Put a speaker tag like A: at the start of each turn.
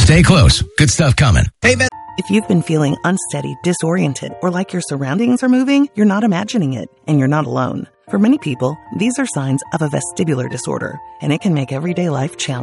A: Stay close. Good stuff coming. Hey, Beth.
B: If you've been feeling unsteady, disoriented, or like your surroundings are moving, you're not imagining it, and you're not alone. For many people, these are signs of a vestibular disorder, and it can make everyday life challenging.